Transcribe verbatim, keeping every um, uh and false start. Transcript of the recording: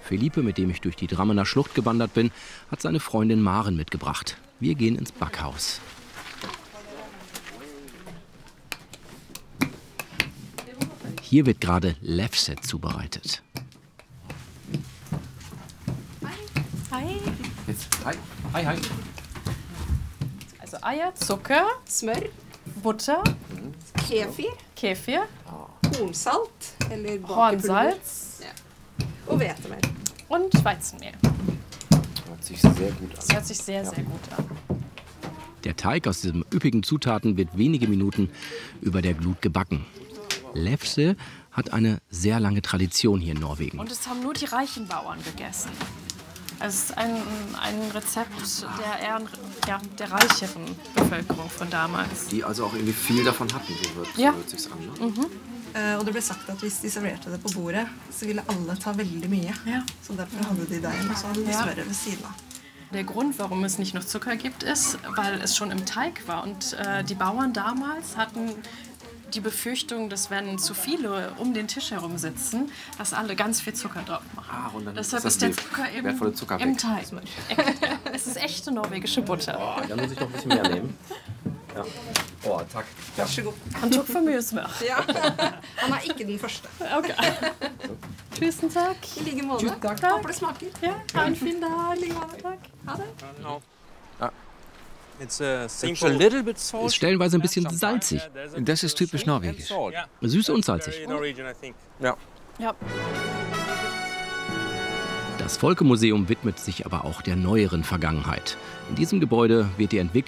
Felipe, mit dem ich durch die Drammener Schlucht gewandert bin, hat seine Freundin Maren mitgebracht. Wir gehen ins Backhaus. Hier wird gerade lefse zubereitet. Hi. Jetzt, hi, hi, hi. Also Eier, Zucker, Smør, Butter, kefir, Kefir, kornsalt eller bakepulver Hornsalz og hvetemel. und Weizenmehl. Hört sich sehr gut an. Das hört sich sehr, sehr gut an. Der Teig aus diesen üppigen Zutaten wird wenige Minuten über der Glut gebacken. Lefse hat eine sehr lange Tradition hier in Norwegen. Und es haben nur die reichen Bauern gegessen. Es ist ein, ein Rezept der, eher, ja, der reicheren Bevölkerung von damals. Die also auch irgendwie viel davon hatten, so wird, Ja. so hört sich's an. Ne? Mhm. Eh, og det ble sagt at hvis de serverte det på bordet, så ville alle ta veldig mye. Ja. Så derfor hadde de deigen, og så hadde de Ja. smøret ved siden av. Der Grund, warum es nicht noch Zucker gibt, ist, weil es schon im Teig war. Und äh, die Bauern damals hatten die Befürchtung, dass wenn zu viele um den Tisch herum sitzen, dass alle ganz viel Zucker drauf machen. Ah, und dann Deshalb ist ist, das der die Zucker im, wertvolle Zucker im weg. Teig. Echt, ja. Es ist echte norwegische Butter. Oh, da muss ich noch ein bisschen mehr nehmen. Ja. Oh, takk. Vær så god. Han tok for mye smør. Ja. Han er ikke den første. Ok. Tusen takk. I like måte. Tusen takk. Håper det smaker. Ja, ha en fin dag. I like måte. Takk. Ha det. No. Ah. It's a It's simple. a little bit salty. Ist stellenweise ein bisschen salzig. Das ist typisch norwegisch. Yeah. Süß und salzig. Very Norwegian, I think. Ja. Ja. Das Folkemuseum widmet sich aber auch der neueren Vergangenheit. In diesem Gebäude wird die Entwicklung